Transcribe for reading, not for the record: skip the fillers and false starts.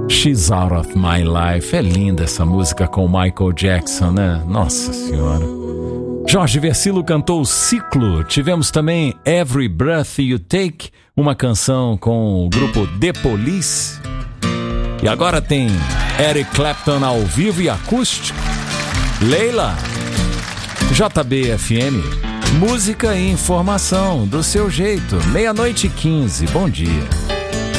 She's Out of My Life. É linda essa música com Michael Jackson, né? Nossa Senhora. Jorge Versilo cantou Ciclo. Tivemos também Every Breath You Take, uma canção com o grupo The Police. E agora tem Eric Clapton ao vivo e acústico. Leila. JBFM, música e informação do seu jeito. 00:15. Bom dia.